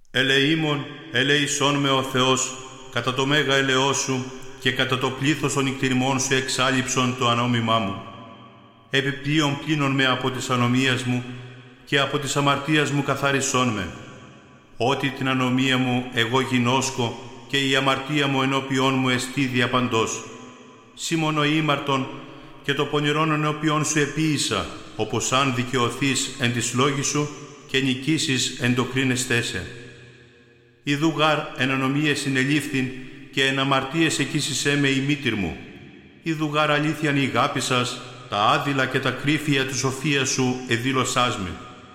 Ελεήμων, ελεησόν με ο Θεός, κατά το μέγα ελεός σου και κατά το πλήθος των νυκτηριμών σου εξάλειψον το ανόμημά μου. Επιπλέον πλύνον με από της ανομίας μου και από της αμαρτίας μου καθάρισόν με. Ότι την ανομία μου εγώ γινώσκω και η αμαρτία μου ενώπιόν μου εστί διαπαντός. Σήμωνο ήμαρτον και το πονηρόν ενώπιόν σου επίησα, όπως αν δικαιωθείς εν της λόγης σου και νικήσεις εν το κρίνεστέσαι. Ιδού γάρ εν ανομίες συνελήφθην και εν αμαρτίες εκείσισέ με η μήτηρ μου. Ιδού γάρ αλήθειαν η αγάπη σας, τα άδειλα και τα κρύφια του σοφία σου εδήλωσάς με.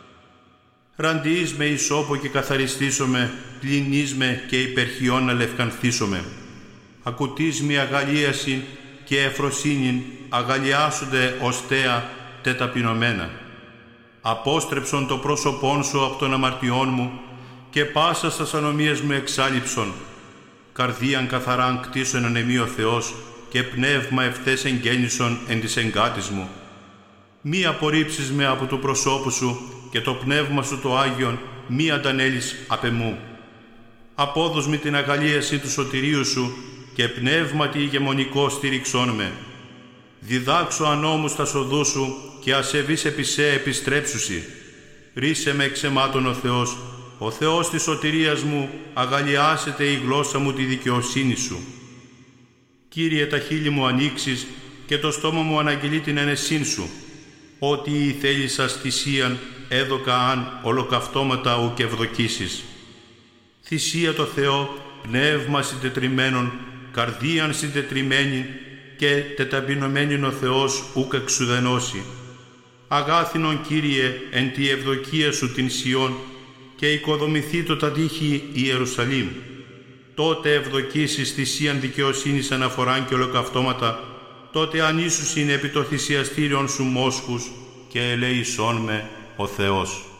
Ραντιείς με ισόπο και καθαριστήσομαι, πλυνείς με και υπερχιών αλευκανθήσομαι. Ακουτείς με αγαλίασιν και εφροσύνην αγαλιάσονται ως τέα τεταπεινωμένα. Απόστρεψον το πρόσωπόν σου από των αμαρτιών μου και πάσα στας ανομίες μου εξάλειψον. Καρδίαν καθαράν κτίσον ανεμή ο Θεός και πνεύμα ευθές εγγέννησον εν της εγκάτης μου. Μη απορρίψεις με από του προσώπου σου και το πνεύμα σου το Άγιον μη αντανέλεις απ' εμού. Απόδος με την αγαλίαση του σωτηρίου σου και πνεύματι ηγεμονικό στήριξόν με. Διδάξω ανώμους τα σοδού σου και ασεβείς επί σε επιστρέψουσι. Ρίσε με εξαιμάτων ο Θεός της σωτηρίας μου, αγαλιάσετε η γλώσσα μου τη δικαιοσύνη σου. Κύριε, τα χείλη μου ανοίξεις και το στόμα μου αναγγελεί την ενεσύν σου. Ότι η θέλησας θυσίαν έδωκα αν ολοκαυτώματα ουκ ευδοκίσεις. Θυσία το Θεό, πνεύμα συντετριμένον, καρδίαν συντετριμένη και τεταπεινωμένην ο Θεός ουκ εξουδενώσει. Αγάθινον Κύριε εν τη ευδοκία σου την Σιών και οικοδομηθεί το τα τείχη Ιερουσαλήμ. Τότε ευδοκίσεις θυσίαν δικαιοσύνης αναφοράν και ολοκαυτώματα, τότε ανήσους είναι επί το θυσιαστήριον σου μόσχους και ελεησόν με ο Θεός.